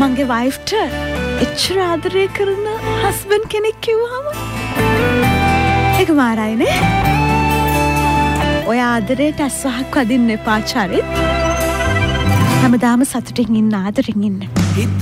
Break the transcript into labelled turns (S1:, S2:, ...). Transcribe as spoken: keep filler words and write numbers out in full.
S1: තමන්ගේ වයිෆ්ට එච්චර ආදරය කරන හස්බන්ඩ් කෙනෙක් කිව්වම ඒක මාරයිනේ. ඔය ආදරයට ඇස්වහක් වදින්න එපා චරිත්. හැමදාම සතුටින් ඉන්න ආදරෙන් ඉන්න.